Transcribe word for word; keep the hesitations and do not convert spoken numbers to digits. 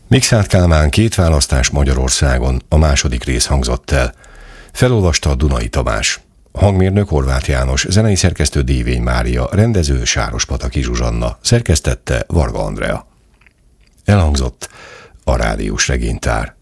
Mikszáth Kálmán Két választás Magyarországon, a második rész hangzott el. Felolvasta Dunai Tamás. Hangmérnök Horváth János, zenei szerkesztő Dévény Mária, rendező Sárospataki Zsuzsanna, szerkesztette Varga Andrea. Elhangzott a rádiós regénytár.